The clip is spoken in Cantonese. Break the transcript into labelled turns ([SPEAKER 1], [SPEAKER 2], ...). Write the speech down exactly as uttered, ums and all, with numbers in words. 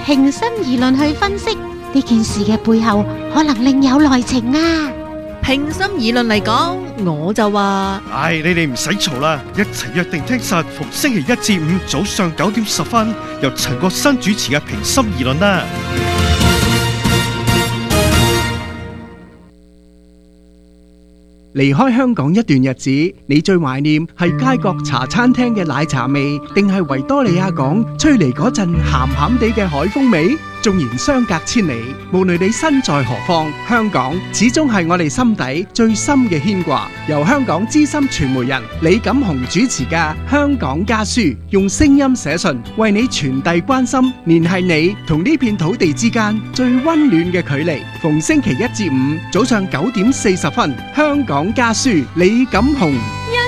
[SPEAKER 1] 平心而論去分析呢件事嘅背後，可能另有內情啊！
[SPEAKER 2] 平心而論嚟講，我就話，
[SPEAKER 3] 唉，你哋唔使嘈啦，一齊約定聽實逢星期一至五早上九點十分，由陳國新主持嘅平心而論啦。
[SPEAKER 4] 離開香港一段日子，你最懷念係街角茶餐廳嘅奶茶味，定係維多利亞港吹嚟嗰陣鹹鹹地嘅海風味？縱然相隔千里，無論你身在何方，香港始終係我哋心底最深嘅牽掛。由香港資深傳媒人李錦雄主持嘅《香港家書》，用聲音寫信，為你傳遞關心，聯繫你同呢片土地之間最溫暖嘅距離。逢星期一至五早上九點四十分，《香港家書》李錦雄。